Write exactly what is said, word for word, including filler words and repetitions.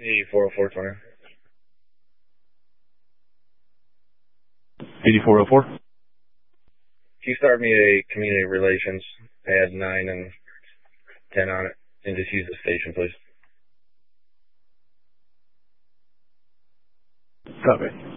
eighty-four oh four twenty. eighty-four oh four. Can you start me a community relations, add nine and ten on it, and just use the station, please? Copy.